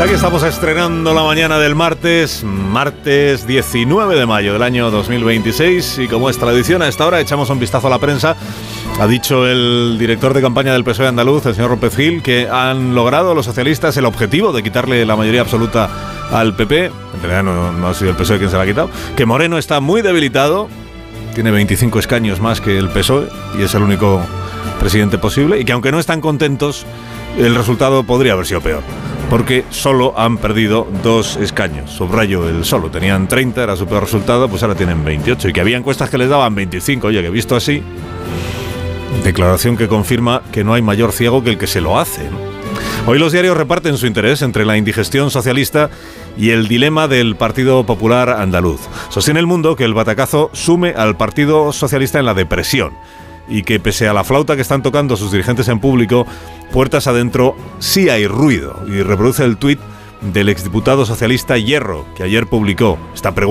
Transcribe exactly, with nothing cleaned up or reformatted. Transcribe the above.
Aquí estamos estrenando la mañana del martes, martes diecinueve de mayo del año dos mil veintiséis, y como es tradición a esta hora echamos un vistazo a la prensa. Ha dicho el director de campaña del P S O E andaluz, el señor López Gil, que han logrado los socialistas el objetivo de quitarle la mayoría absoluta al P P. En realidad no, no ha sido el P S O E quien se la ha quitado. Que Moreno está muy debilitado, tiene veinticinco escaños más que el P S O E y es el único presidente posible, y que aunque no están contentos, el resultado podría haber sido peor, porque solo han perdido dos escaños. Subrayo el solo. Tenían treinta, era su peor resultado, pues ahora tienen veintiocho. Y que había encuestas que les daban veinticinco. Oye, que visto así, declaración que confirma que no hay mayor ciego que el que se lo hace, ¿no? Hoy los diarios reparten su interés entre la indigestión socialista y el dilema del Partido Popular andaluz. Sostiene El Mundo que el batacazo sume al Partido Socialista en la depresión, y que pese a la flauta que están tocando sus dirigentes en público, puertas adentro sí hay ruido. Y reproduce el tuit del exdiputado socialista Hierro, que ayer publicó esta pregunta.